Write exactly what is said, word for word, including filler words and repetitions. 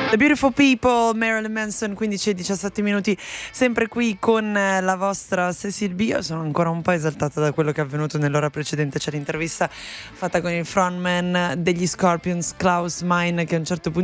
The Beautiful People, Marilyn Manson, quindici e diciassette minuti, sempre qui con la vostra Cecil B. Io sono ancora un po' esaltata da quello che è avvenuto nell'ora precedente. C'è l'intervista fatta con il frontman degli Scorpions, Klaus Meine, che a un certo punto